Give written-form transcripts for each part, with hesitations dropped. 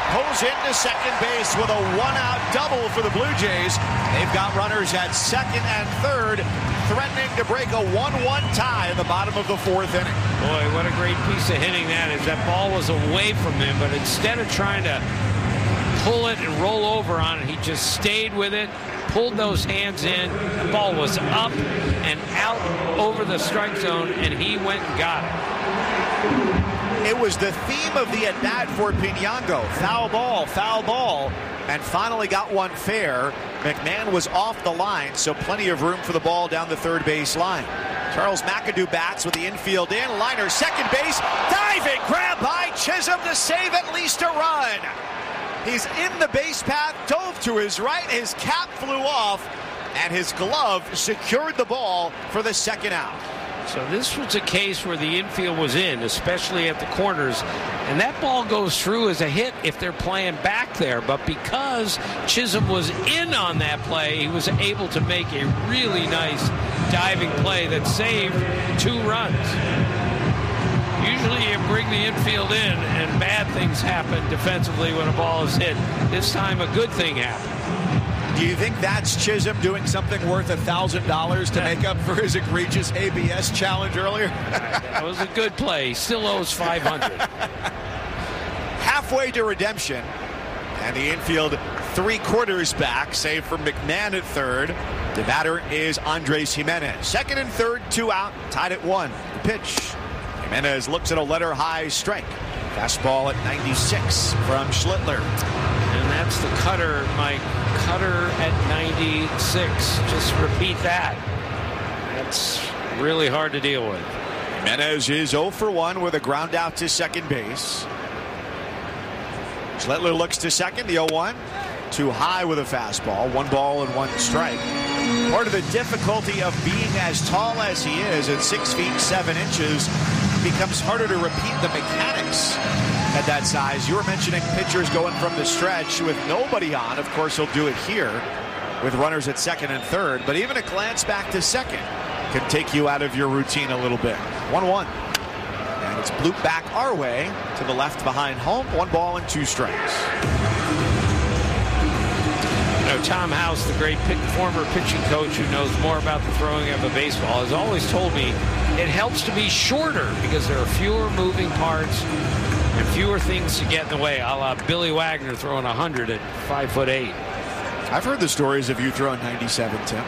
pulls into second base with a one-out double for the Blue Jays. They've got runners at second and third, threatening to break a 1-1 tie in the bottom of the fourth inning. Boy, what a great piece of hitting that is. That ball was away from him, but instead of trying to pull it and roll over on it, he just stayed with it, pulled those hands in. The ball was up and out over the strike zone, and he went and got it. It was the theme of the at-bat for Piñango. Foul ball, and finally got one fair. McMahon was off the line, so plenty of room for the ball down the third base line. Charles McAdoo bats with the infield in. Liner, second base, diving, grab by Chisholm to save at least a run. He's in the base path, dove to his right, his cap flew off, and his glove secured the ball for the second out. So this was a case where the infield was in, especially at the corners, and that ball goes through as a hit if they're playing back there. But because Chisholm was in on that play, he was able to make a really nice diving play that saved 2 runs. Usually you bring the infield in and bad things happen defensively when a ball is hit. This time a good thing happened. Do you think that's Chisholm doing something worth $1,000 to make up for his egregious ABS challenge earlier? That was a good play. He still owes $500. Halfway to redemption, and the infield 3/4 back, save for McMahon at third. The batter is Andres Gimenez. Second and third, 2 out, tied at 1. The pitch. Gimenez looks at a letter-high strike. Fastball at 96 from Schlittler. And that's the cutter, Mike. Cutter at 96. Just repeat that. That's really hard to deal with. Gimenez is 0 for 1 with a ground out to second base. Schlittler looks to second, the 0-1. Too high with a fastball. 1 ball and 1 strike. Part of the difficulty of being as tall as he is at 6 feet 7 inches becomes harder to repeat the mechanics at that size. You were mentioning pitchers going from the stretch with nobody on. Of course, he'll do it here with runners at second and third. But even a glance back to second can take you out of your routine a little bit. 1-1. And it's blooped back our way to the left behind home. 1 ball and 2 strikes. Tom House, the great former pitching coach who knows more about the throwing of a baseball, has always told me it helps to be shorter because there are fewer moving parts and fewer things to get in the way, a la Billy Wagner throwing 100 at 5'8". I've heard the stories of you throwing 97, Tim.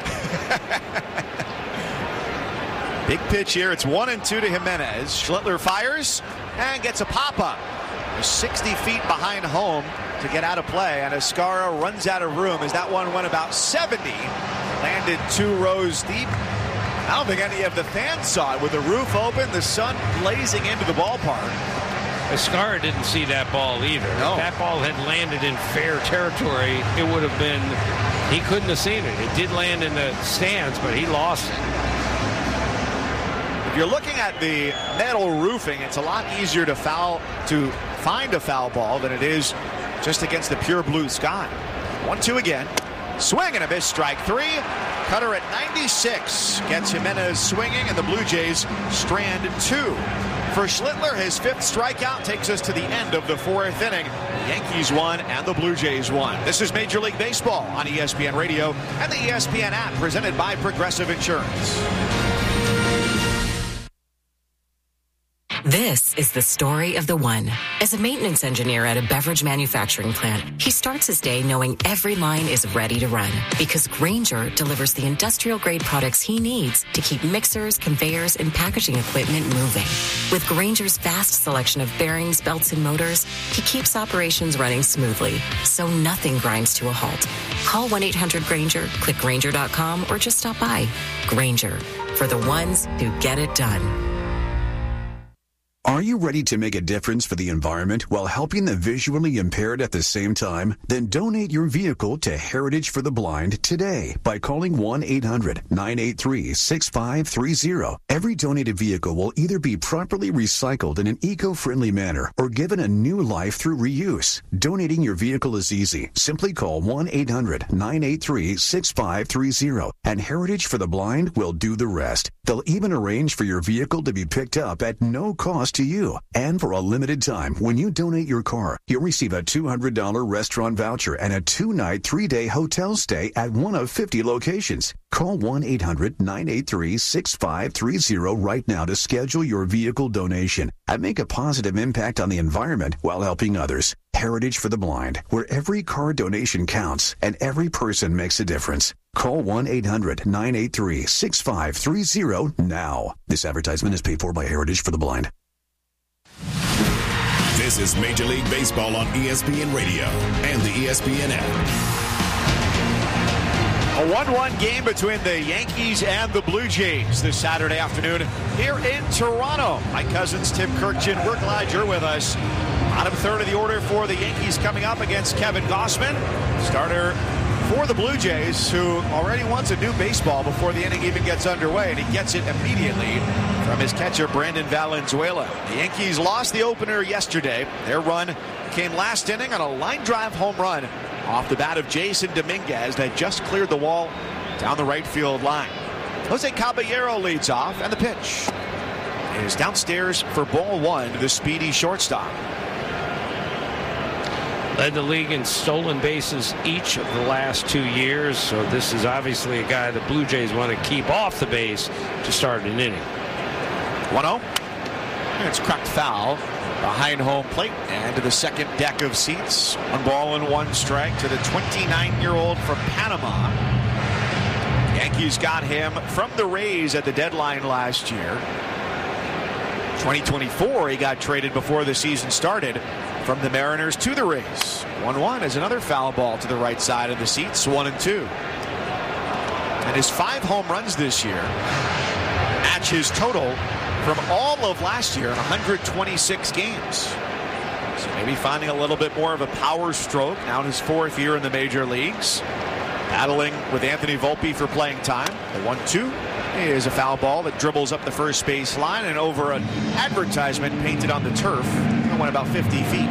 Big pitch here. It's 1-2 to Gimenez. Schlittler fires and gets a pop-up. 60 feet behind home to get out of play, and Escara runs out of room as that one went about 70. Landed 2 rows deep. I don't think any of the fans saw it with the roof open, the sun blazing into the ballpark. Escara didn't see that ball either. No. If that ball had landed in fair territory, it would have been, he couldn't have seen it. It did land in the stands, but he lost it. If you're looking at the metal roofing, it's a lot easier to find a foul ball than it is just against the pure blue sky. 1-2 again. Swing and a miss, strike 3. Cutter at 96 gets Gimenez swinging, and the Blue Jays strand 2. For Schlittler, his 5th strikeout takes us to the end of the 4th inning. The Yankees won and the Blue Jays won. This is Major League Baseball on ESPN Radio and the ESPN app, presented by Progressive Insurance. This is the story of the one. As a maintenance engineer at a beverage manufacturing plant, he starts his day knowing every line is ready to run because Grainger delivers the industrial-grade products he needs to keep mixers, conveyors, and packaging equipment moving. With Grainger's vast selection of bearings, belts, and motors, he keeps operations running smoothly, so nothing grinds to a halt. Call 1-800-GRAINGER, click Grainger.com, or just stop by. Grainger, for the ones who get it done. Are you ready to make a difference for the environment while helping the visually impaired at the same time? Then donate your vehicle to Heritage for the Blind today by calling 1-800-983-6530. Every donated vehicle will either be properly recycled in an eco-friendly manner or given a new life through reuse. Donating your vehicle is easy. Simply call 1-800-983-6530 and Heritage for the Blind will do the rest. They'll even arrange for your vehicle to be picked up at no cost cost to you. And for a limited time, when you donate your car, you'll receive a $200 restaurant voucher and a 2-night, 3-day hotel stay at one of 50 locations. Call 1-800-983-6530 right now to schedule your vehicle donation and make a positive impact on the environment while helping others. Heritage for the Blind, where every car donation counts and every person makes a difference. Call 1-800-983-6530 now. This advertisement is paid for by Heritage for the Blind. This is Major League Baseball on ESPN Radio and the ESPN app. A 1-1 game between the Yankees and the Blue Jays this Saturday afternoon here in Toronto. My cousins, Tim Kirkchin, we're glad you're with us. Bottom third of the order for the Yankees coming up against Kevin Gausman, starter for the Blue Jays, who already wants a new baseball before the inning even gets underway, and he gets it immediately from his catcher, Brandon Valenzuela. The Yankees lost the opener yesterday. Their run came last inning on a line drive home run off the bat of Jason Dominguez that just cleared the wall down the right field line. Jose Caballero leads off, and the pitch is downstairs for ball one to the speedy shortstop. Led the league in stolen bases each of the last 2 years, so this is obviously a guy the Blue Jays want to keep off the base to start an inning. 1-0. It's cracked foul behind home plate and to the second deck of seats. 1 ball and 1 strike to the 29-year-old from Panama. Yankees got him from the Rays at the deadline last year. 2024, he got traded before the season started from the Mariners to the Rays. 1-1 is another foul ball to the right side of the seats, 1-2. And his 5 home runs this year match his total from all of last year in 126 games. So maybe finding a little bit more of a power stroke now in his 4th year in the major leagues. Battling with Anthony Volpe for playing time. The 1-2 is a foul ball that dribbles up the first base line and over an advertisement painted on the turf. It went about 50 feet.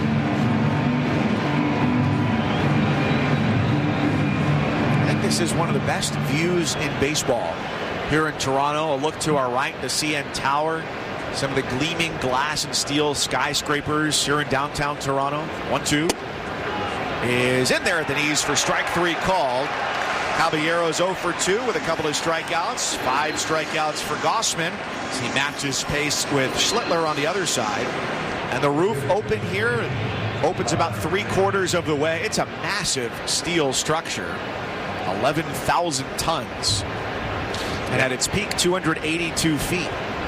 I think this is one of the best views in baseball. Here in Toronto, a look to our right, the CN Tower, some of the gleaming glass and steel skyscrapers here in downtown Toronto. 1-2 is in there at the knees for strike 3 called. Caballero's 0 for 2 with a couple of strikeouts. 5 strikeouts for Gausman as he matches pace with Schlittler on the other side. And the roof open here opens about 3/4 of the way. It's a massive steel structure, 11,000 tons. And at its peak, 282 feet.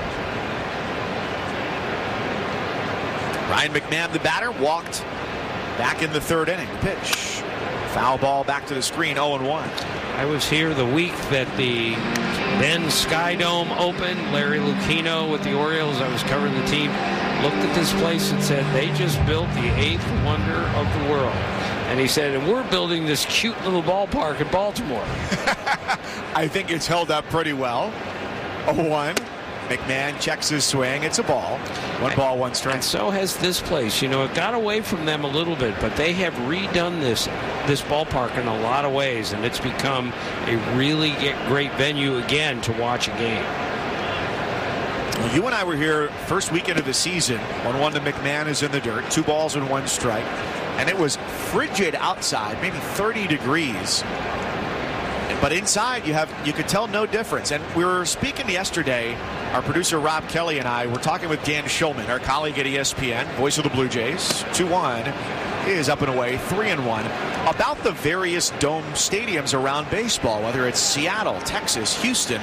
Ryan McMahon, the batter, walked back in the 3rd inning. The pitch. Foul ball back to the screen, 0-1. I was here the week that the then Sky Dome opened. Larry Lucchino with the Orioles, I was covering the team, looked at this place and said, they just built the 8th wonder of the world. And he said, and we're building this cute little ballpark in Baltimore. I think it's held up pretty well. 0-1. McMahon checks his swing. It's a ball. 1 ball, 1 strike. And so has this place. You know, it got away from them a little bit, but they have redone this ballpark in a lot of ways, and it's become a really great venue again to watch a game. Well, you and I were here first weekend of the season. 1-1 to McMahon is in the dirt. 2 balls and 1 strike. And it was frigid outside, maybe 30 degrees. But inside, you could tell no difference. And we were speaking yesterday, our producer Rob Kelly and I were talking with Dan Shulman, our colleague at ESPN, voice of the Blue Jays. 2-1 is up and away, 3-1, about the various dome stadiums around baseball, whether it's Seattle, Texas, Houston,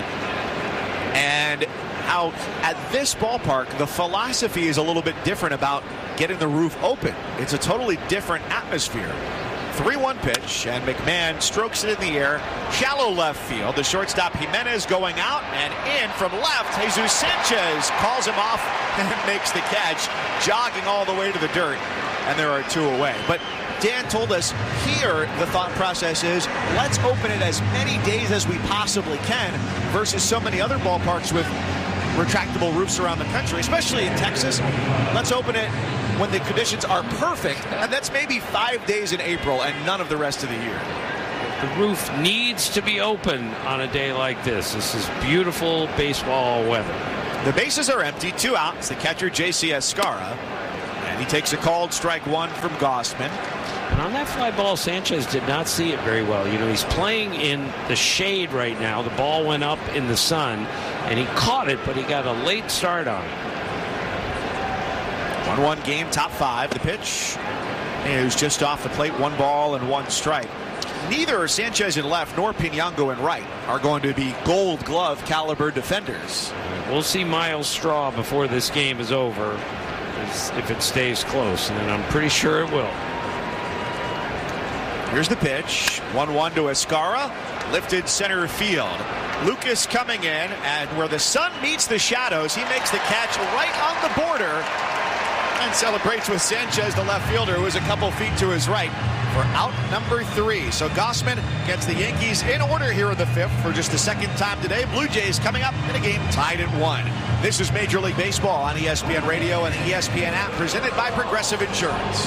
and how at this ballpark, the philosophy is a little bit different about getting the roof open. It's a totally different atmosphere. 3-1 pitch, and McMahon strokes it in the air. Shallow left field. The shortstop Jimenez going out, and in from left, Jesus Sanchez calls him off and makes the catch, jogging all the way to the dirt, and there are 2 away. But Dan told us here the thought process is, let's open it as many days as we possibly can versus so many other ballparks with retractable roofs around the country, especially in Texas. Let's open it when the conditions are perfect, and that's maybe 5 days in April and none of the rest of the year. The roof needs to be open on a day like this. This is beautiful baseball weather. The bases are empty, 2 outs. The catcher, J.C. Escarra. And he takes a called strike 1 from Gausman. And on that fly ball, Sanchez did not see it very well. You know, he's playing in the shade right now. The ball went up in the sun, and he caught it, but he got a late start on it. 1-1 game, top 5. The pitch is just off the plate. 1 ball and 1 strike. Neither Sanchez in left nor Pinango in right are going to be Gold Glove caliber defenders. We'll see Miles Straw before this game is over, if it stays close, and I'm pretty sure it will. Here's the pitch. 1-1 to Escarra. Lifted center field. Lucas coming in, and where the sun meets the shadows, he makes the catch right on the border and celebrates with Sanchez, the left fielder, who is a couple feet to his right for out number 3. So Gausman gets the Yankees in order here in the 5th for just the second time today. Blue Jays coming up in a game tied at 1. This is Major League Baseball on ESPN Radio and the ESPN app, presented by Progressive Insurance.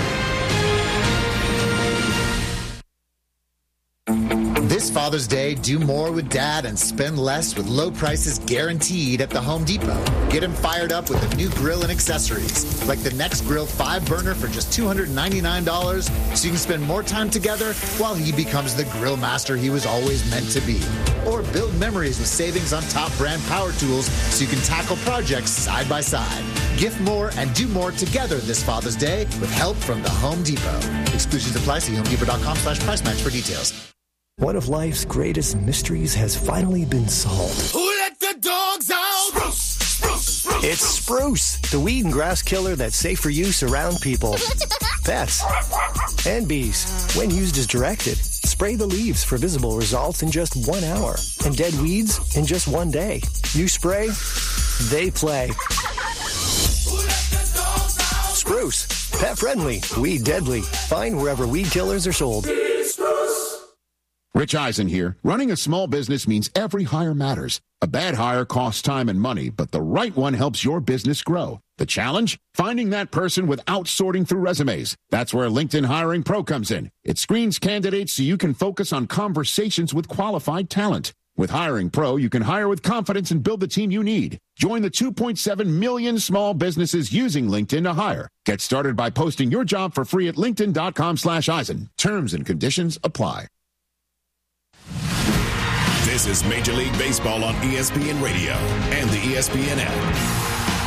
This Father's Day, do more with Dad and spend less with low prices guaranteed at the Home Depot. Get him fired up with a new grill and accessories, like the Next Grill 5-burner for just $299, so you can spend more time together while he becomes the grill master he was always meant to be. Or build memories with savings on top brand power tools so you can tackle projects side by side. Gift more and do more together this Father's Day with help from the Home Depot. Exclusions apply. See HomeDepot.com/price match for details. One of life's greatest mysteries has finally been solved. Who let the dogs out? Spruce, spruce, spruce. It's Spruce, the weed and grass killer that's safe for use around people, pets, and bees. When used as directed, spray the leaves for visible results in just 1 hour and dead weeds in just 1 day. You spray, they play. Spruce, pet friendly, weed deadly. Find wherever weed killers are sold. Rich Eisen here. Running a small business means every hire matters. A bad hire costs time and money, but the right one helps your business grow. The challenge? Finding that person without sorting through resumes. That's where LinkedIn Hiring Pro comes in. It screens candidates so you can focus on conversations with qualified talent. With Hiring Pro, you can hire with confidence and build the team you need. Join the 2.7 million small businesses using LinkedIn to hire. Get started by posting your job for free at linkedin.com/Eisen. Terms and conditions apply. This is Major League Baseball on ESPN Radio and the ESPN app.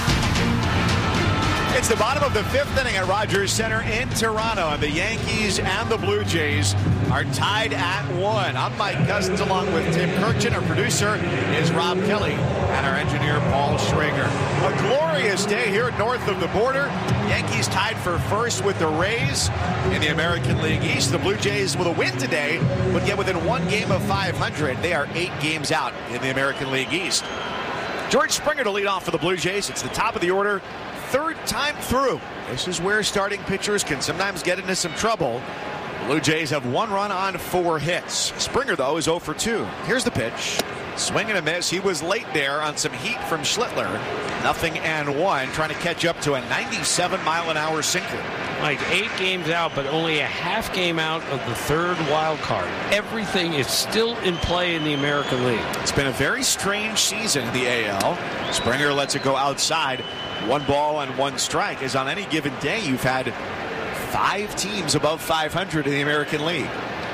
It's the bottom of the 5th inning at Rogers Center in Toronto, and the Yankees and the Blue Jays are tied at 1. I'm Mike Cousins along with Tim Kirchin. Our producer is Rob Kelly and our engineer Paul Schrager. A glorious day here north of the border. Yankees tied for first with the Rays in the American League East. The Blue Jays, with a win today, would get within 1 game of 500. They are 8 games out in the American League East. George Springer to lead off for the Blue Jays. It's the top of the order. 3rd time through. This is where starting pitchers can sometimes get into some trouble. Blue Jays have 1 run on 4 hits. Springer, though, is 0 for 2. Here's the pitch. Swing and a miss. He was late there on some heat from Schlittler. 0-1, trying to catch up to a 97-mile-an-hour sinker. Like 8 games out, but only a half game out of the 3rd wild card. Everything is still in play in the American League. It's been a very strange season in the AL. Springer lets it go outside. 1 ball and 1 strike, as on any given day you've had 5 teams above 500 in the American League.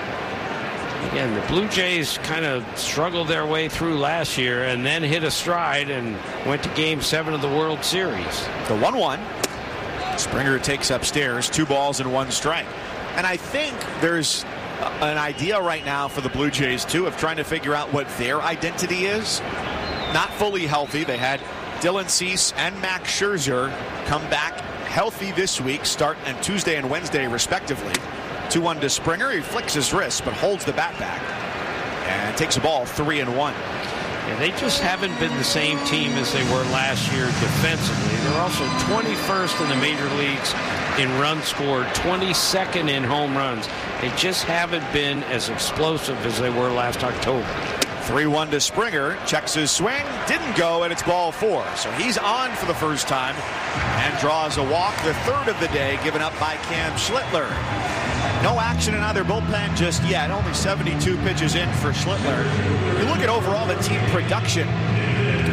Again, the Blue Jays kind of struggled their way through last year and then hit a stride and went to Game 7 of the World Series. The 1-1. Springer takes upstairs, 2 balls and 1 strike. And I think there's an idea right now for the Blue Jays, too, of trying to figure out what their identity is. Not fully healthy. They had Dylan Cease and Max Scherzer come back healthy this week, start on Tuesday and Wednesday, respectively. 2-1 to Springer. He flicks his wrist, but holds the bat back and takes a ball 3-1. Yeah, they just haven't been the same team as they were last year defensively. They're also 21st in the major leagues in runs scored, 22nd in home runs. They just haven't been as explosive as they were last October. 3-1 to Springer. Checks his swing. Didn't go, and it's ball 4. So he's on for the first time and draws a walk. The 3rd of the day given up by Cam Schlittler. No action in either bullpen just yet. Only 72 pitches in for Schlittler. You look at overall the team production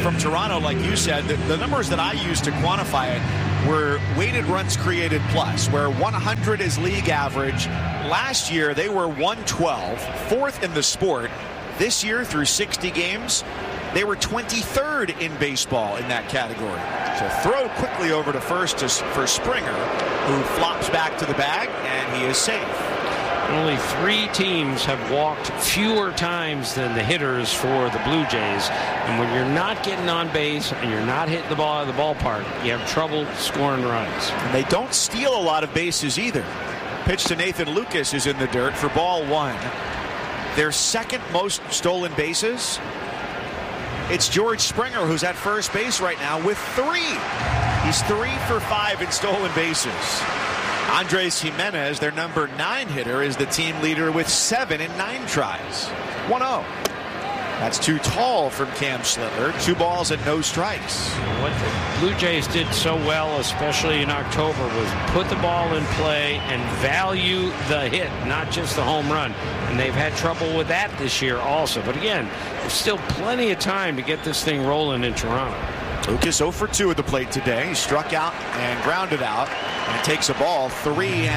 from Toronto, like you said, the numbers that I used to quantify it were weighted runs created plus, where 100 is league average. Last year, they were 112, fourth in the sport. This year, through 60 games, they were 23rd in baseball in that category. So throw quickly over to first for Springer, who flops back to the bag, and he is safe. Only 3 teams have walked fewer times than the hitters for the Blue Jays. And when you're not getting on base and you're not hitting the ball out of the ballpark, you have trouble scoring runs. And they don't steal a lot of bases either. Pitch to Nathan Lucas is in the dirt for ball 1. Their second most stolen bases. It's George Springer, who's at first base right now with 3. He's 3 for 5 in stolen bases. Andres Jimenez, their number 9 hitter, is the team leader with 7 in 9 tries. 1-0. That's too tall from Cam Schlittler. 2 balls and no strikes. What the Blue Jays did so well, especially in October, was put the ball in play and value the hit, not just the home run. And they've had trouble with that this year also. But again, there's still plenty of time to get this thing rolling in Toronto. Lucas 0 for 2 at the plate today. He struck out and grounded out and takes a ball 3-0.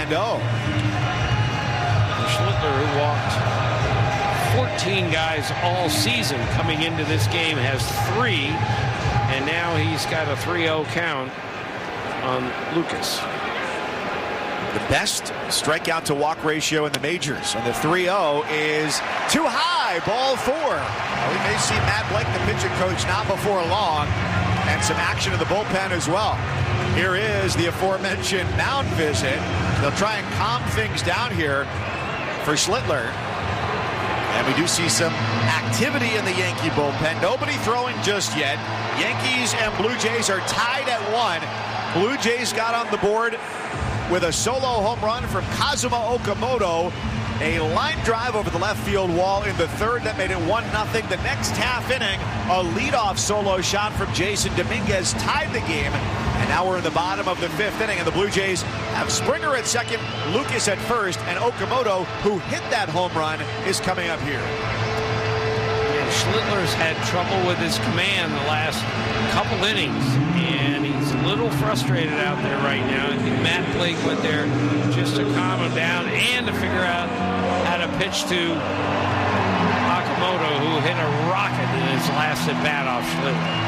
Schlittler, who walked 14 guys all season coming into this game, has 3, and now he's got a 3-0 count on Lucas. The best strikeout to walk ratio in the majors, and the 3-0 is too high. Ball 4. Well, we may see Matt Blake, the pitching coach, not before long, and some action in the bullpen as well. Here is the aforementioned mound visit. They'll try and calm things down here for Schlittler. And we do see some activity in the Yankee bullpen. Nobody throwing just yet. Yankees and Blue Jays are tied at 1. Blue Jays got on the board with a solo home run from Kazuma Okamoto. A line drive over the left field wall in the 3rd that made it 1-0. The next half inning, a leadoff solo shot from Jason Dominguez tied the game. And now we're in the bottom of the 5th inning, and the Blue Jays have Springer at second, Lucas at first, and Okamoto, who hit that home run, is coming up here. Yeah, Schlittler's had trouble with his command the last couple innings, and he's a little frustrated out there right now. I think Matt Blake went there just to calm him down and to figure out how to pitch to Okamoto, who hit a rocket in his last at-bat off Schlittler.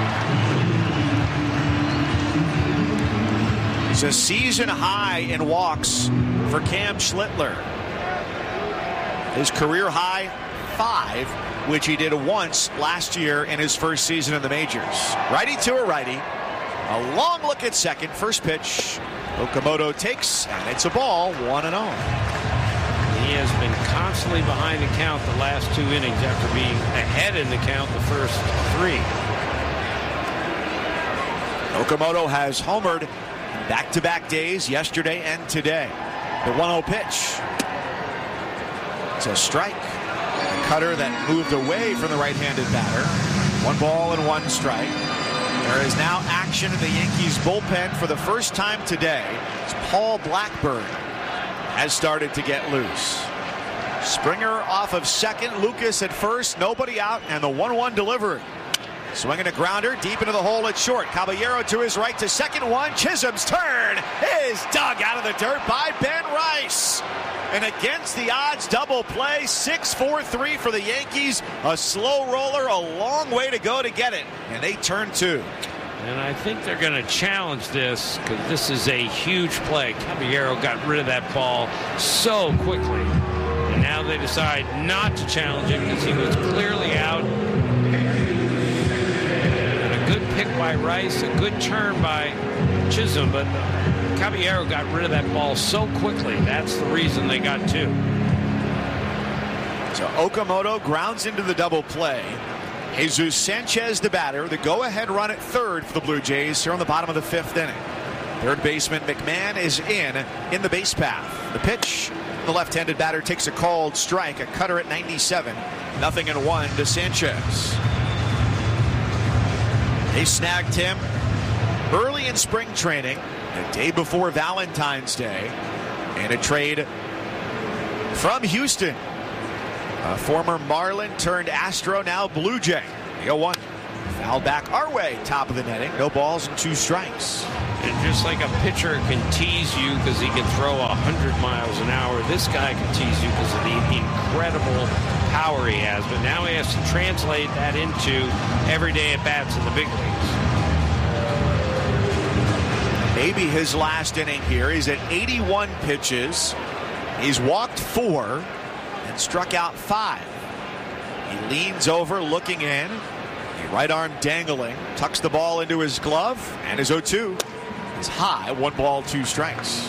It's a season high in walks for Cam Schlittler. His career high 5, which he did once last year in his first season in the majors. Righty to a righty. A long look at second. First pitch. Okamoto takes, and it's a ball. 1-0. He has been constantly behind the count the last 2 innings after being ahead in the count the first 3. Okamoto has homered back-to-back days, yesterday and today. The 1-0 pitch. It's a strike. A cutter that moved away from the right-handed batter. 1 ball and 1 strike. There is now action in the Yankees bullpen for the first time today. It's Paul Blackburn has started to get loose. Springer off of second, Lucas at first, nobody out, and the 1-1 delivery. Swinging a grounder deep into the hole at short. Caballero to his right to second one. Chisholm's turn is dug out of the dirt by Ben Rice. And against the odds double play, 6-4-3 for the Yankees. A slow roller, a long way to go to get it. And they turn 2. And I think they're going to challenge this because this is a huge play. Caballero got rid of that ball so quickly. And now they decide not to challenge him because he was clearly out. Good pick by Rice, a good turn by Chisholm, but Caballero got rid of that ball so quickly. That's the reason they got 2. So Okamoto grounds into the double play. Jesus Sanchez, the batter, the go-ahead run at third for the Blue Jays here on the bottom of the 5th inning. Third baseman McMahon is in the base path. The pitch, the left-handed batter takes a called strike, a cutter at 97. 0-1 to Sanchez. They snagged him early in spring training, the day before Valentine's Day, in a trade from Houston. A former Marlin turned Astro, now Blue Jay. The 0-1. Foul back our way, top of the netting. No balls and 2 strikes. And just like a pitcher can tease you because he can throw 100 miles an hour, this guy can tease you because of the incredible power he has. But now he has to translate that into everyday at-bats in the big leagues. Maybe his last inning here. He's at 81 pitches. He's walked 4 and struck out 5. He leans over, looking in. Right arm dangling, tucks the ball into his glove, and his 0-2. It's high, 1 ball, 2 strikes.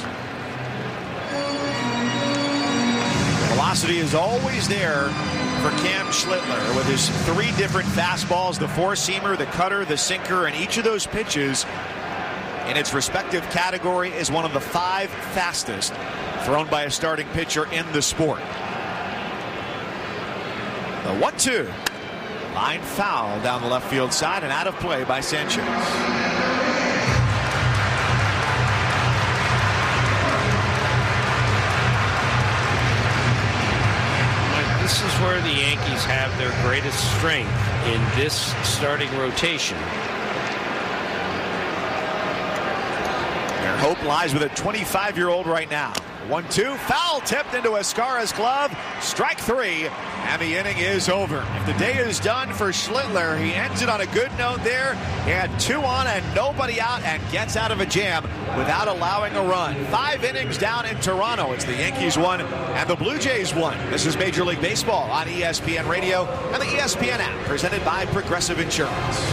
Velocity is always there for Cam Schlittler with his 3 different fastballs, the 4-seamer, the cutter, the sinker, and each of those pitches in its respective category is one of the 5 fastest thrown by a starting pitcher in the sport. The 1-2. Line foul down the left field side and out of play by Sanchez. This is where the Yankees have their greatest strength in this starting rotation. Their hope lies with a 25-year-old right now. 1-2, foul tipped into Escara's glove. Strike 3, and the inning is over. If the day is done for Schlittler, he ends it on a good note there. He had 2 on and nobody out and gets out of a jam without allowing a run. 5 innings down in Toronto. It's the Yankees 1 and the Blue Jays 1. This is Major League Baseball on ESPN Radio and the ESPN app, presented by Progressive Insurance.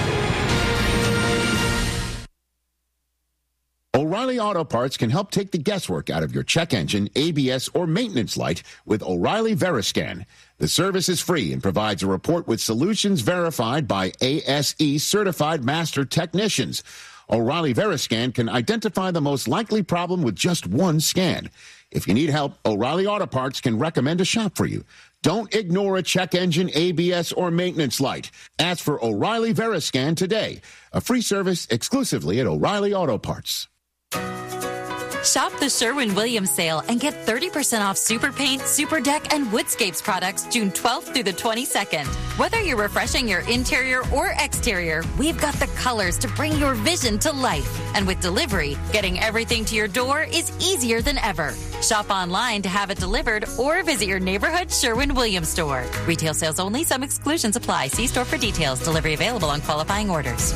O'Reilly Auto Parts can help take the guesswork out of your check engine, ABS, or maintenance light with O'Reilly Veriscan. The service is free and provides a report with solutions verified by ASE certified master technicians. O'Reilly Veriscan can identify the most likely problem with just 1 scan. If you need help, O'Reilly Auto Parts can recommend a shop for you. Don't ignore a check engine, ABS, or maintenance light. Ask for O'Reilly Veriscan today. A free service exclusively at O'Reilly Auto Parts. Shop the Sherwin-Williams sale and get 30% off Super Paint, Super Deck, and Woodscapes products June 12th through the 22nd. Whether you're refreshing your interior or exterior, we've got the colors to bring your vision to life. And with delivery, getting everything to your door is easier than ever. Shop online to have it delivered or visit your neighborhood Sherwin-Williams store. Retail sales only. Some exclusions apply. See store for details. Delivery available on qualifying orders.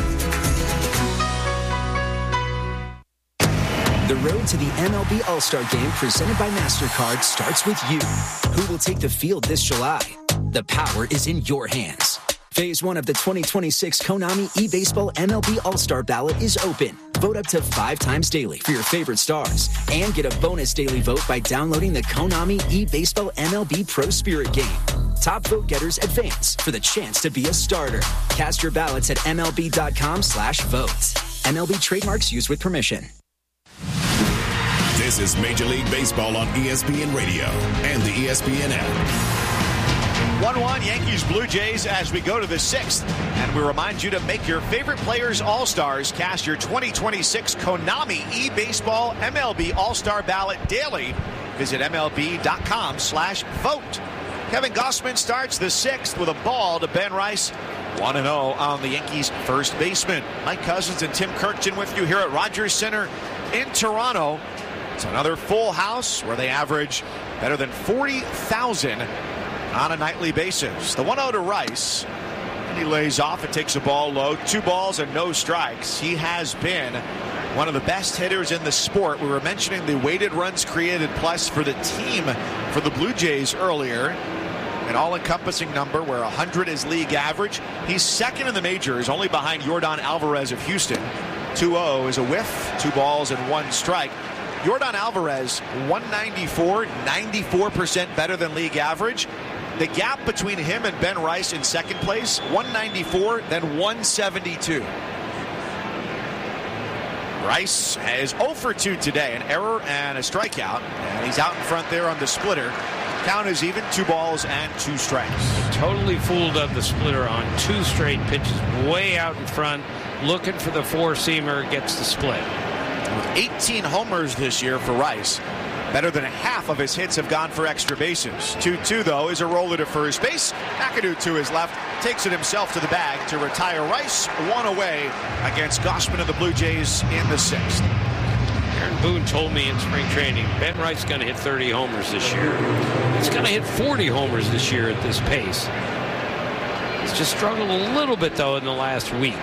The road to the MLB All-Star Game presented by MasterCard starts with you. Who will take the field this July? The power is in your hands. Phase 1 of the 2026 Konami eBaseball MLB All-Star ballot is open. Vote up to 5 times daily for your favorite stars and get a bonus daily vote by downloading the Konami eBaseball MLB Pro Spirit game. Top vote getters advance for the chance to be a starter. Cast your ballots at MLB.com/vote. MLB trademarks used with permission. This is Major League Baseball on ESPN Radio and the ESPN app. 1-1 Yankees Blue Jays as we go to the 6th. And we remind you to make your favorite players All-Stars. Cast your 2026 Konami eBaseball MLB All-Star ballot daily. Visit MLB.com/vote. Kevin Gausman starts the 6th with a ball to Ben Rice. 1-0 on the Yankees' first baseman. Mike Cousins and Tim Kirkjian with you here at Rogers Center in Toronto. It's another full house where they average better than 40,000 on a nightly basis. The 1-0 to Rice. And he lays off and takes a ball low. 2 balls and no strikes. He has been one of the best hitters in the sport. We were mentioning the weighted runs created plus for the team for the Blue Jays earlier. An all-encompassing number where 100 is league average. He's second in the majors, only behind Yordan Alvarez of Houston. 2-0 is a whiff. 2 balls and 1 strike. Yordan Alvarez, 194, 94% better than league average. The gap between him and Ben Rice in second place, 194, then 172. Rice is 0 for 2 today, an error and a strikeout. And he's out in front there on the splitter. Count is even, 2 balls and 2 strikes. Totally fooled up the splitter on 2 straight pitches, way out in front, looking for the 4-seamer, gets the split. With 18 homers this year for Rice. Better than half of his hits have gone for extra bases. 2-2, though, is a roller to first base. McAdoo to his left takes it himself to the bag to retire Rice, one away against Gausman of the Blue Jays in the 6th. Aaron Boone told me in spring training, Ben Rice is going to hit 30 homers this year. He's going to hit 40 homers this year at this pace. He's just struggled a little bit, though, in the last week.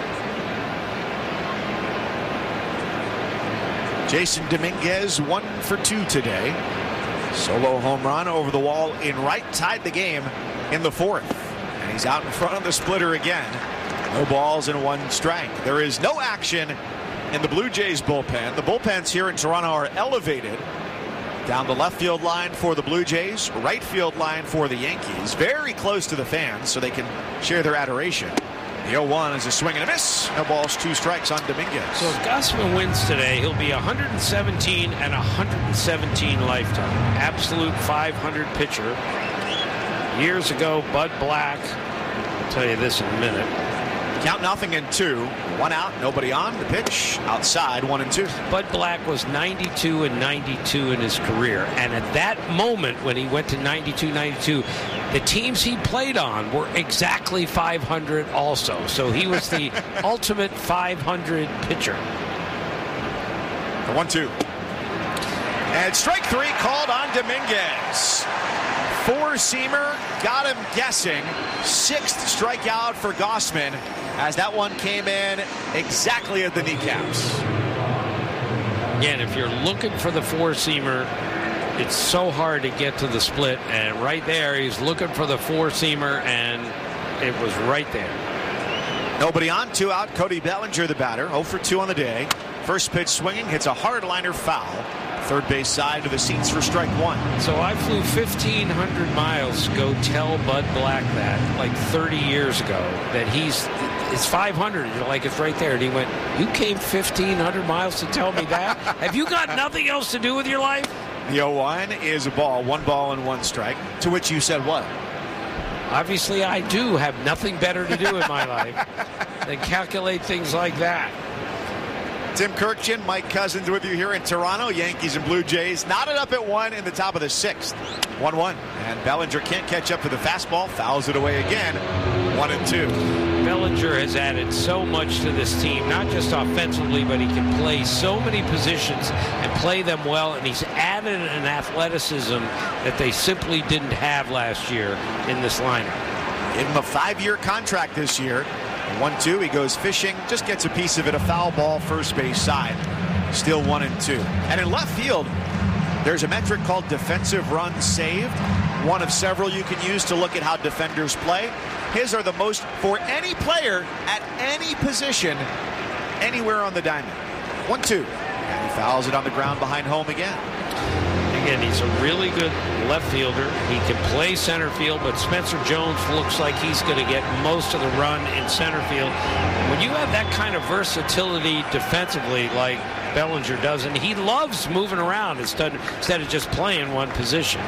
Jason Dominguez 1 for 2 today. Solo home run over the wall in right, tied the game in the 4th. And he's out in front of the splitter again. No balls and 1 strike. There is no action in the Blue Jays bullpen. The bullpens here in Toronto are elevated. Down the left field line for the Blue Jays, right field line for the Yankees. Very close to the fans so they can share their adoration. The 0-1 is a swing and a miss. No balls, 2 strikes on Dominguez. So if Gausman wins today, he'll be 117 and 117 lifetime. Absolute 500 pitcher. Years ago, Bud Black. I'll tell you this in a minute. Count nothing in 2. 1 out, nobody on. The pitch outside, 1-2. Bud Black was 92 and 92 in his career. And at that moment, when he went to 92, the teams he played on were exactly 500 also. So he was the ultimate 500 pitcher. The 1-2. And strike 3 called on Dominguez. 4-seamer, got him guessing. 6th strikeout for Gausman as that one came in exactly at the kneecaps. Again, if you're looking for the 4-seamer, it's so hard to get to the split. And right there, he's looking for the 4-seamer, and it was right there. Nobody on, 2 out. Cody Bellinger, the batter, 0 for 2 on the day. First pitch swinging, hits a hard-liner foul. Third base side to the seats for strike 1. So I flew 1,500 miles to go tell Bud Black that, like 30 years ago, that it's 500. You're like, it's right there. And he went, you came 1,500 miles to tell me that? Have you got nothing else to do with your life? The 0-1 is a ball. 1 ball and 1 strike. To which you said what? Obviously, I do have nothing better to do in my life than calculate things like that. Tim Kirkjian, Mike Cousins with you here in Toronto. Yankees and Blue Jays knotted up at 1 in the top of the 6th. 1-1. And Bellinger can't catch up to the fastball. Fouls it away again. 1-2. Bellinger has added so much to this team, not just offensively, but he can play so many positions and play them well. And he's added an athleticism that they simply didn't have last year in this lineup. Give him a 5-year contract this year. 1-2, he goes fishing, just gets a piece of it, a foul ball, first base side. Still 1-2. And in left field, there's a metric called defensive runs saved. One of several you can use to look at how defenders play. His are the most for any player at any position, anywhere on the diamond. 1-2. And he fouls it on the ground behind home again. Again, he's a really good left fielder. He can play center field, but Spencer Jones looks like he's going to get most of the run in center field. When you have that kind of versatility defensively like Bellinger does, and he loves moving around instead of just playing one position.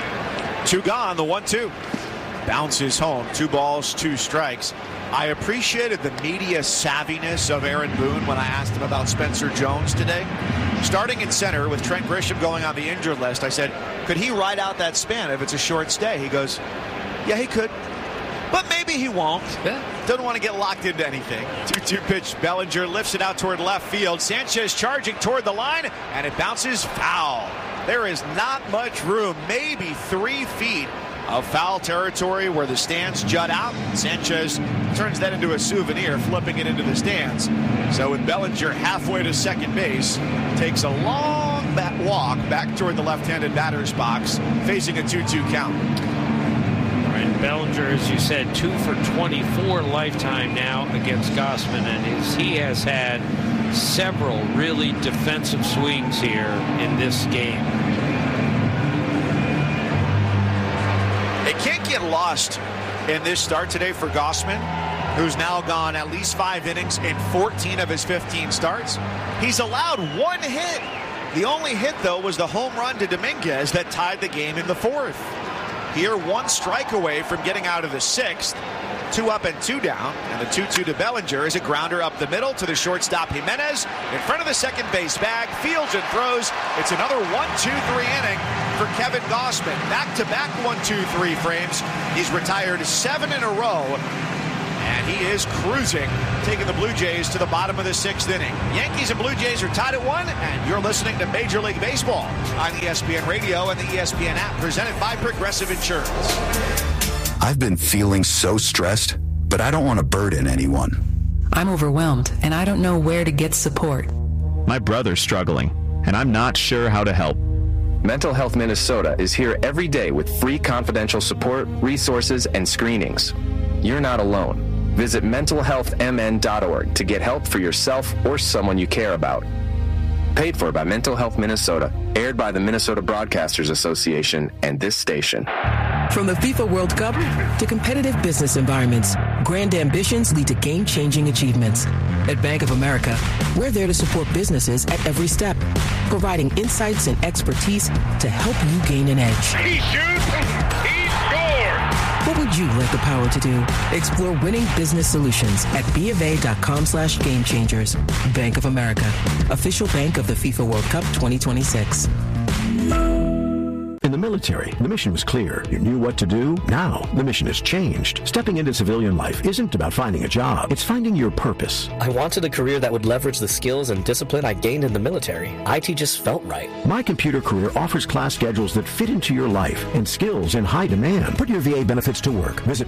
2 gone, the 1-2. Bounces home, 2 balls, 2 strikes. I appreciated the media savviness of Aaron Boone when I asked him about Spencer Jones today. Starting in center with Trent Grisham going on the injured list, I said, could he ride out that span if it's a short stay? He goes, yeah, he could. But maybe he won't. Doesn't want to get locked into anything. 2-2 pitch. Bellinger lifts it out toward left field. Sanchez charging toward the line, and it bounces foul. There is not much room, maybe 3 feet of foul territory where the stands jut out. Sanchez turns that into a souvenir, flipping it into the stands. So with Bellinger halfway to second base, takes a long walk back toward the left-handed batter's box, facing a 2-2 count. All right, Bellinger, as you said, 2 for 24 lifetime now against Gausman, and he has had several really defensive swings here in this game. They can't get lost in this start today for Gausman, who's now gone at least 5 innings in 14 of his 15 starts. He's allowed 1 hit. The only hit, though, was the home run to Dominguez that tied the game in the 4th. Here, 1 strike away from getting out of the 6th. 2 up and 2 down. And the 2-2 to Bellinger is a grounder up the middle to the shortstop Jimenez. In front of the second base bag, fields and throws. It's another 1-2-3 inning for Kevin Gausman. Back-to-back 1-2-3 frames. He's retired 7 in a row. And he is cruising, taking the Blue Jays to the bottom of the 6th inning. Yankees and Blue Jays are tied at 1, and you're listening to Major League Baseball on ESPN Radio and the ESPN app, presented by Progressive Insurance. I've been feeling so stressed, but I don't want to burden anyone. I'm overwhelmed, and I don't know where to get support. My brother's struggling, and I'm not sure how to help. Mental Health Minnesota is here every day with free confidential support, resources, and screenings. You're not alone. Visit mentalhealthmn.org to get help for yourself or someone you care about. Paid for by Mental Health Minnesota, aired by the Minnesota Broadcasters Association and this station. From the FIFA World Cup to competitive business environments, grand ambitions lead to game-changing achievements. At Bank of America, we're there to support businesses at every step, providing insights and expertise to help you gain an edge. He shoots, he scores! What would you like the power to do? Explore winning business solutions at BofA.com/gamechangers. Bank of America, official bank of the FIFA World Cup 2026. In the military, the mission was clear. You knew what to do. Now, the mission has changed. Stepping into civilian life isn't about finding a job. It's finding your purpose. I wanted a career that would leverage the skills and discipline I gained in the military. IT just felt right. My Computer Career offers class schedules that fit into your life and skills in high demand. Put your VA benefits to work. Visit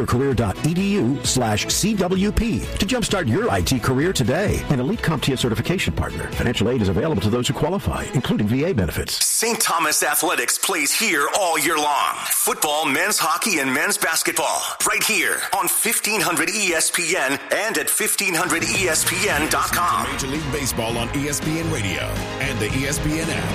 mycomputercareer.edu/CWP to jumpstart your IT career today. An elite CompTIA certification partner. Financial aid is available to those who qualify, including VA benefits. St. Thomas Athletics plays here all year long. Football, men's hockey, and men's basketball. Right here on 1500 ESPN and at 1500ESPN.com. Major League Baseball on ESPN Radio and the ESPN app.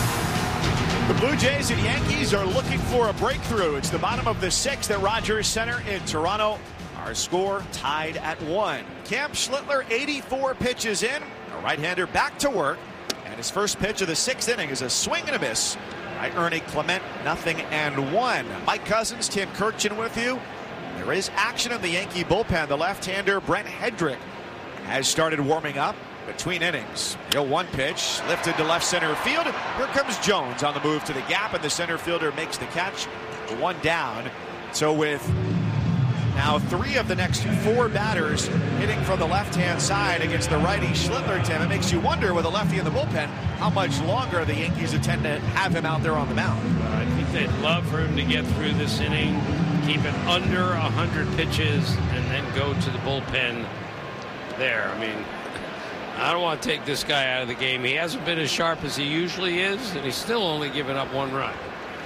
The Blue Jays and Yankees are looking for a breakthrough. It's the bottom of the 6th at Rogers Center in Toronto. Our score tied at 1. Cam Schlittler, 84 pitches in. A right-hander back to work. And his first pitch of the 6th inning is a swing and a miss by Ernie Clement, 0-1. Mike Cousins, Tim Kirchin with you. There is action in the Yankee bullpen. The left-hander Brent Hedrick has started warming up between innings. 0-1 pitch lifted to left center field. Here comes Jones on the move to the gap, and the center fielder makes the catch. 1 down. So with now 3 of the next 4 batters hitting from the left-hand side against the righty Schlittler, Tim, it makes you wonder with a lefty in the bullpen how much longer the Yankees intend to have him out there on the mound. I think they'd love for him to get through this inning, keep it under 100 pitches, and then go to the bullpen there. I mean, I don't want to take this guy out of the game. He hasn't been as sharp as he usually is, and he's still only given up 1 run.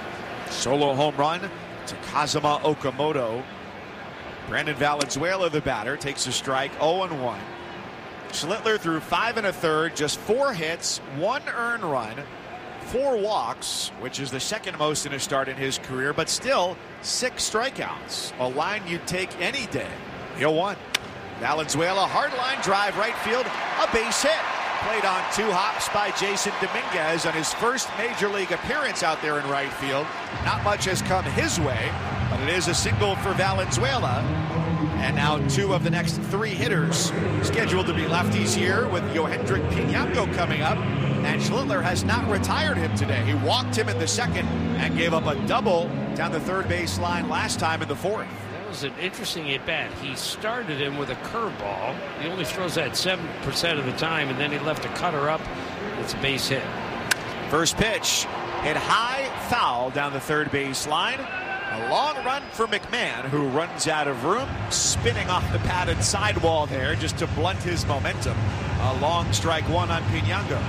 Solo home run to Kazuma Okamoto. Brandon Valenzuela, the batter, takes a strike, 0-1. Schlittler threw 5 1/3, just 4 hits, 1 earned run, 4 walks, which is the second most in a start in his career, but still 6 strikeouts. A line you'd take any day. 0-1. Valenzuela, hard line drive, right field, a base hit. Played on 2 hops by Jason Dominguez on his first major league appearance out there in right field. Not much has come his way, but it is a single for Valenzuela. And now 2 of the next 3 hitters scheduled to be lefties here with Yohendrick Piñango coming up. And Schlittler has not retired him today. He walked him in the 2nd and gave up a double down the third base line last time in the 4th. That was an interesting at-bat. He started him with a curveball. He only throws that 7% of the time, and then he left a cutter up. It's a base hit. First pitch hit high, foul down the third base line. A long run for McMahon, who runs out of room, spinning off the padded sidewall there just to blunt his momentum. A long strike 1 on Piñango.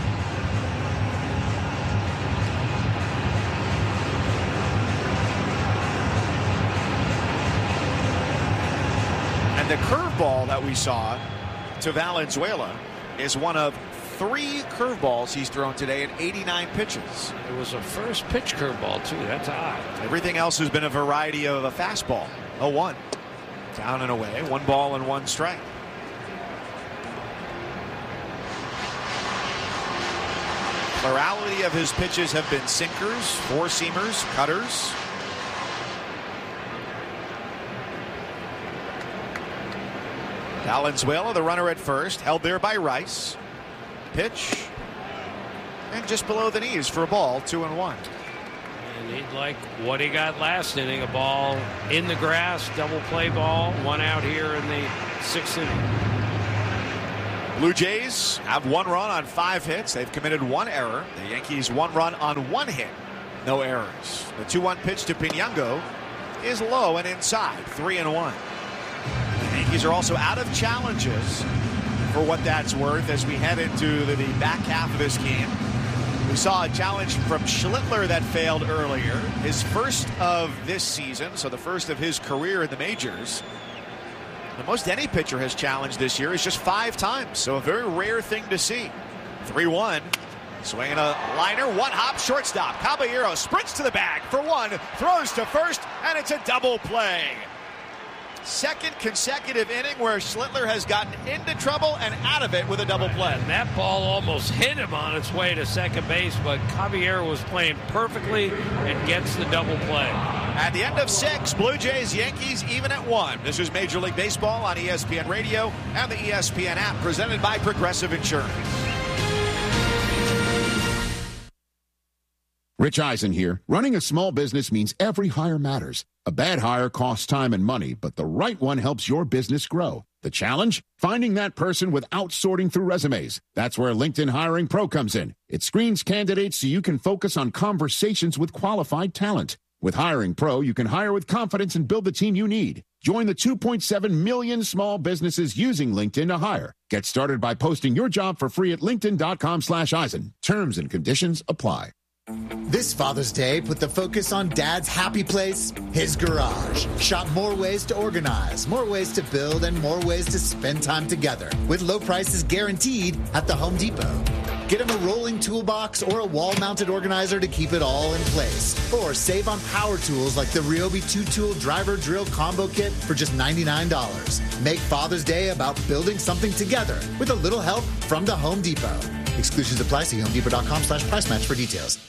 And the curveball that we saw to Valenzuela is one of 3 curveballs he's thrown today in 89 pitches. It was a first pitch curveball, too. That's odd. Everything else has been a variety of a fastball. 0-1. Down and away. 1 ball and 1 strike. Plurality of his pitches have been sinkers, 4-seamers, cutters. Valenzuela, the runner at first, held there by Rice. Pitch. And just below the knees for a ball, 2-1. And he'd like what he got last inning, a ball in the grass, double play ball, one out here in the 6th inning. Blue Jays have 1 run on 5 hits. They've committed 1 error. The Yankees 1 run on 1 hit. No errors. The 2-1 pitch to Pinango is low and inside, 3-1. The Yankees are also out of challenges, for what that's worth, as we head into the back half of this game. We saw a challenge from Schlittler that failed earlier. His first of this season, so the first of his career in the majors. The most any pitcher has challenged this year is just 5 times, so a very rare thing to see. 3-1. Swinging a liner, 1 hop, shortstop. Caballero sprints to the bag for 1, throws to first, and it's a double play. Second consecutive inning where Schlittler has gotten into trouble and out of it with a double play. And that ball almost hit him on its way to second base, but Caballero was playing perfectly and gets the double play. At the end of 6, Blue Jays, Yankees even at 1. This is Major League Baseball on ESPN Radio and the ESPN app, presented by Progressive Insurance. Rich Eisen here. Running a small business means every hire matters. A bad hire costs time and money, but the right one helps your business grow. The challenge? Finding that person without sorting through resumes. That's where LinkedIn Hiring Pro comes in. It screens candidates so you can focus on conversations with qualified talent. With Hiring Pro, you can hire with confidence and build the team you need. Join the 2.7 million small businesses using LinkedIn to hire. Get started by posting your job for free at linkedin.com/Eisen. Terms and conditions apply. This Father's Day, put the focus on Dad's happy place, his garage. Shop more ways to organize, more ways to build, and more ways to spend time together. With low prices guaranteed at the Home Depot. Get him a rolling toolbox or a wall-mounted organizer to keep it all in place. Or save on power tools like the Ryobi 2-tool driver drill combo kit for just $99. Make Father's Day about building something together with a little help from the Home Depot. Exclusions apply. See homedepot.com/price match for details.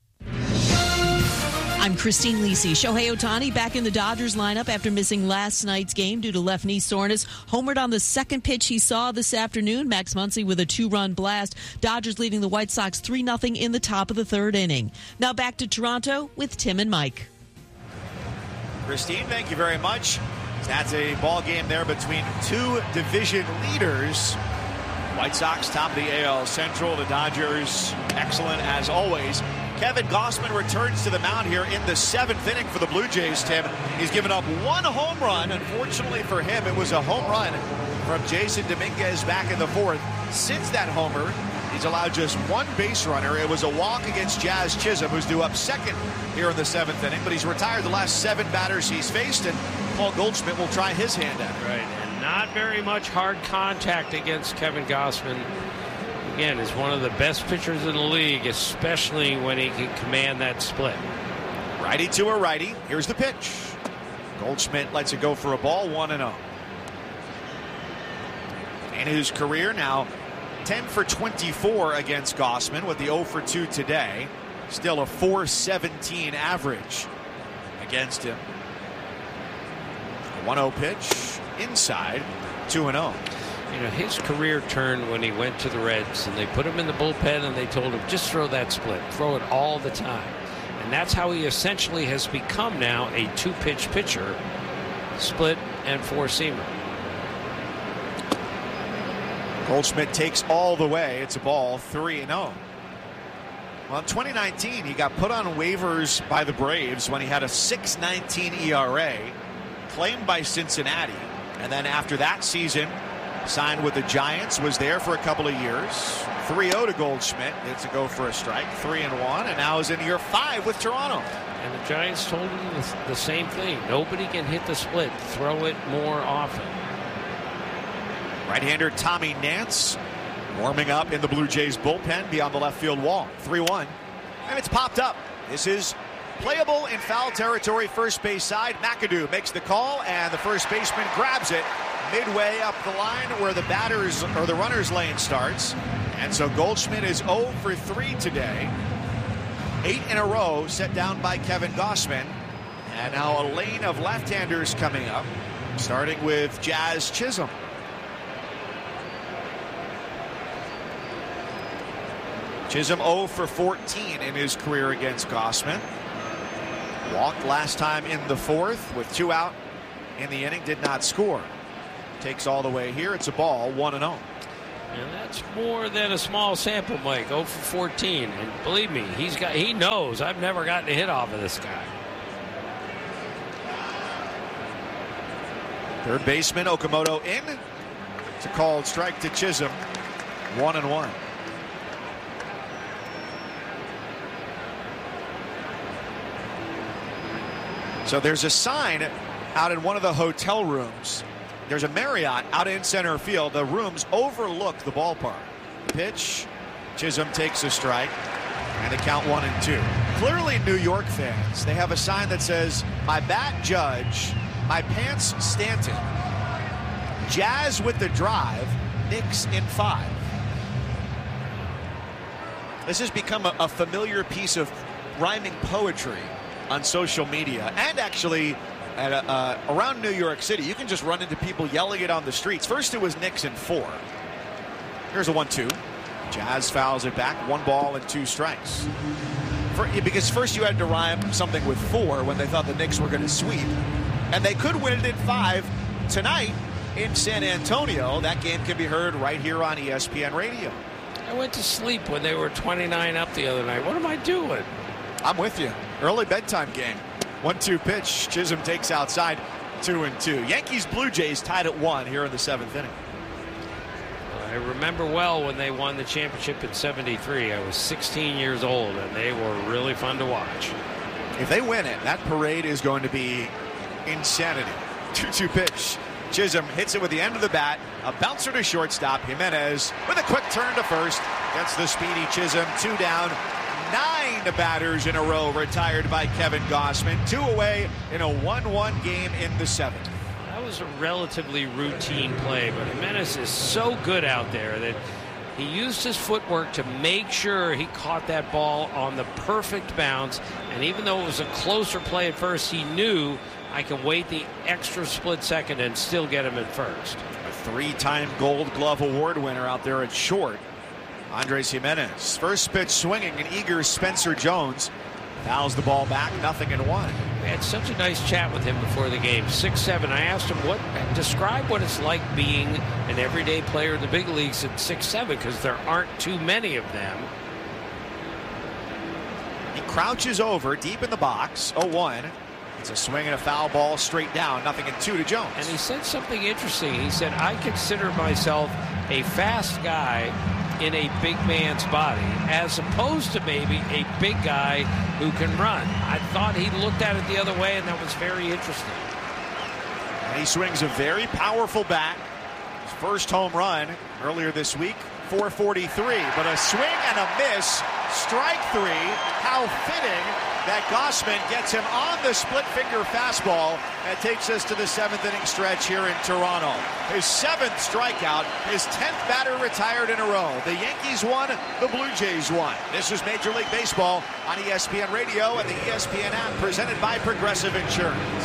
I'm Christine Lisi. Shohei Ohtani back in the Dodgers lineup after missing last night's game due to left knee soreness. Homered on the second pitch he saw this afternoon. Max Muncy with a 2-run blast. Dodgers leading the White Sox 3-0 in the top of the 3rd inning. Now back to Toronto with Tim and Mike. Christine, thank you very much. That's a ball game there between 2 division leaders. White Sox top of the AL Central. The Dodgers excellent as always. Kevin Gausman returns to the mound here in the 7th inning for the Blue Jays, Tim. He's given up 1 home run. Unfortunately for him, it was a home run from Jason Dominguez back in the 4th. Since that homer, he's allowed just 1 base runner. It was a walk against Jazz Chisholm, who's due up second here in the 7th inning. But he's retired the last 7 batters he's faced, and Paul Goldschmidt will try his hand at it. Right, and not very much hard contact against Kevin Gausman. Again, is one of the best pitchers in the league, especially when he can command that split. Righty to a righty. Here's the pitch. Goldschmidt lets it go for a ball, 1-0. In his career now, 10 for 24 against Gausman with the 0 for 2 today. Still a .417 average against him. A 1-0 pitch inside, 2-0. You know, his career turned when he went to the Reds and they put him in the bullpen and they told him, just throw that split, throw it all the time. And that's how he essentially has become now a 2-pitch pitcher, split and 4-seamer. Goldschmidt takes all the way. It's a ball, 3-0. Well, in 2019, he got put on waivers by the Braves when he had a 6.19 ERA, claimed by Cincinnati. And then after that season, signed with the Giants, was there for a couple of years. 3-0 to Goldschmidt. It's a go for a strike, 3-1, and now is in year 5 with Toronto. And the Giants told him the same thing. Nobody can hit the split. Throw it more often. Right-hander Tommy Nance warming up in the Blue Jays bullpen beyond the left field wall. 3-1, and it's popped up. This is playable in foul territory, first base side. McAdoo makes the call, and the first baseman grabs it midway up the line where the batters or the runner's lane starts. And so Goldschmidt is 0 for 3 today. 8 in a row set down by Kevin Gausman. And now a lane of left-handers coming up, starting with Jazz Chisholm. Chisholm 0 for 14 in his career against Gossman. Walked last time in the fourth with 2 out in the inning. Did not score. Takes all the way here. It's a ball, 1-0. And that's more than a small sample, Mike. 0 for 14. And believe me, he knows I've never gotten a hit off of this guy. Third baseman Okamoto in. It's a called strike to Chisholm. 1-1. So there's a sign out in one of the hotel rooms. There's a Marriott out in center field. The rooms overlook the ballpark. Pitch. Chisholm takes a strike. And the count 1-2. Clearly New York fans, they have a sign that says, my bat Judge, my pants Stanton, Jazz with the drive, Knicks in 5. This has become a familiar piece of rhyming poetry on social media, and actually around New York City. You can just run into people yelling it on the streets. First it was Knicks in 4. Here's a 1-2. Jazz fouls it back. 1 ball and 2 strikes. Because first you had to rhyme something with 4 when they thought the Knicks were going to sweep. And they could win it in 5 tonight in San Antonio. That game can be heard right here on ESPN Radio. I went to sleep when they were 29 up the other night. What am I doing? I'm with you. Early bedtime game. 1-2 pitch. Chisholm takes outside. 2-2. Yankees Blue Jays tied at 1 here in the 7th inning. I remember well when they won the championship in '73. I was 16 years old, and they were really fun to watch. If they win it, that parade is going to be insanity. 2-2 pitch. Chisholm hits it with the end of the bat. A bouncer to shortstop. Jimenez with a quick turn to first. Gets the speedy Chisholm. 2 down. 9 batters in a row retired by Kevin Gossman. 2 away in a 1-1 game in the 7th. That was a relatively routine play, but Jimenez is so good out there that he used his footwork to make sure he caught that ball on the perfect bounce. And even though it was a closer play at first, he knew I can wait the extra split second and still get him at first. A 3-time Gold Glove Award winner out there at short. Andres Jimenez. First pitch swinging, an eager Spencer Jones fouls the ball back. 0-1. We had such a nice chat with him before the game. 6'7". I asked him describe what it's like being an everyday player in the big leagues at 6'7", because there aren't too many of them. He crouches over deep in the box. 0-1. It's a swing and a foul ball straight down. 0-2 to Jones. And he said something interesting. He said, I consider myself a fast guy in a big man's body, as opposed to maybe a big guy who can run. I thought he looked at it the other way, and that was very interesting. And he swings a very powerful bat. His first home run earlier this week, 443. But a swing and a miss, strike 3. How fitting that Gossman gets him on the split finger fastball. That takes us to the 7th inning stretch here in Toronto. His 7th strikeout, his 10th batter retired in a row. The Yankees won, the Blue Jays won. This is Major League Baseball on ESPN Radio and the ESPN app, presented by Progressive Insurance.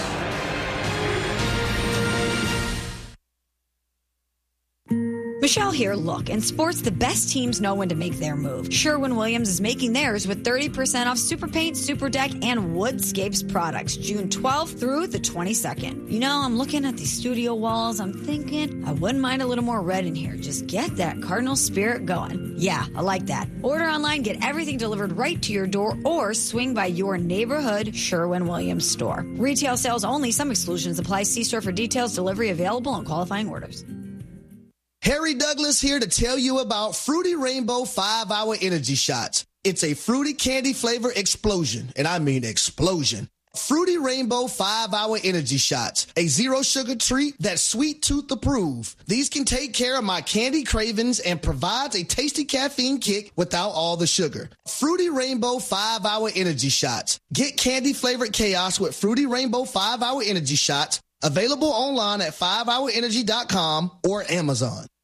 Michelle here. Look, in sports, the best teams know when to make their move. Sherwin-Williams is making theirs with 30% off Super Paint, Super Deck, and Woodscapes products, June 12th through the 22nd. You know, I'm looking at these studio walls. I'm thinking I wouldn't mind a little more red in here. Just get that Cardinal spirit going. Yeah, I like that. Order online, get everything delivered right to your door, or swing by your neighborhood Sherwin-Williams store. Retail sales only. Some exclusions apply. See store for details. Delivery available on qualifying orders. Harry Douglas here to tell you about Fruity Rainbow 5-Hour Energy Shots. It's a fruity candy flavor explosion, and I mean explosion. Fruity Rainbow 5-Hour Energy Shots, a zero-sugar treat that's sweet tooth approved. These can take care of my candy cravings and provides a tasty caffeine kick without all the sugar. Fruity Rainbow 5-Hour Energy Shots. Get candy-flavored chaos with Fruity Rainbow 5-Hour Energy Shots. Available online at 5hourenergy.com or Amazon.